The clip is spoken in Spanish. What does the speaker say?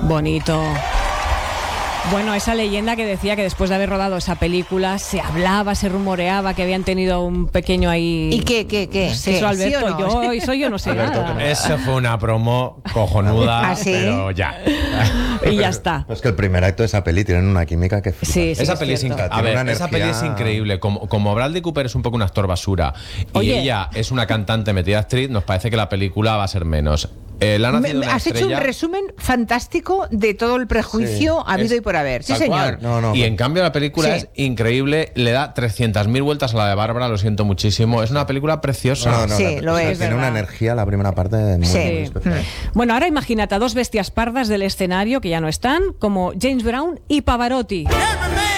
Bonito. Bueno, esa leyenda que decía que después de haber rodado esa película se hablaba, se rumoreaba que habían tenido un pequeño ahí... ¿Y qué? Eso, Alberto, ¿Sí o no? yo no sé nada. Eso fue una promo cojonuda, ¿Ah, sí? pero ya. Y ya está. Es que el primer acto de esa peli tienen una química que flipas. Sí, Esa peli es cierto. increíble. A Tiene ver, una esa peli es energía- increíble. Como Bradley Cooper es un poco un actor basura Oye. y ella es una cantante metida actriz, nos parece que la película va a ser menos. Le ha nacido una Has hecho un estrella. resumen fantástico de todo el prejuicio habido y por haber. Sí, Tal señor. cual. No, y en cambio la película Sí. es increíble, le da 300.000 vueltas a la de Bárbara, lo siento muchísimo. Es una película preciosa. Sí, lo es. Tiene una verdad. energía la primera parte muy, Sí. muy especial. Bueno, ahora imagínate a dos bestias pardas del escenario que ya no están, como James Brown y Pavarotti.